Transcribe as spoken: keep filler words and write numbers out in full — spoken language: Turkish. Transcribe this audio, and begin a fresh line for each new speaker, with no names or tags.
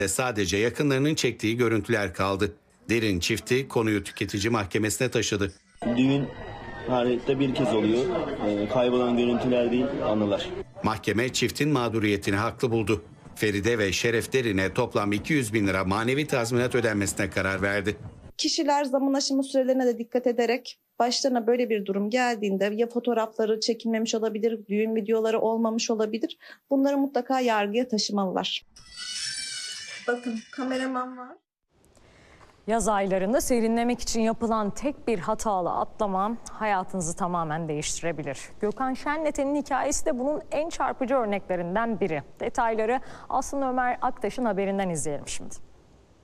Sadece yakınlarının çektiği görüntüler kaldı. Derin çifti konuyu tüketici mahkemesine taşıdı.
Düğün tarihte bir kez oluyor. Ee, kaybolan görüntüler değil, anılar.
Mahkeme çiftin mağduriyetini haklı buldu. Feride ve Şeref Derin'e toplam iki yüz bin lira manevi tazminat ödenmesine karar verdi.
Kişiler zaman aşımı sürelerine de dikkat ederek başlarına böyle bir durum geldiğinde ya fotoğrafları çekilmemiş olabilir, düğün videoları olmamış olabilir. Bunları mutlaka yargıya taşımalılar.
Bakın kameraman var.
Yaz aylarında serinlemek için yapılan tek bir hatalı atlama hayatınızı tamamen değiştirebilir. Gökhan Şenleten'in hikayesi de bunun en çarpıcı örneklerinden biri. Detayları aslında Ömer Aktaş'ın haberinden izleyelim şimdi.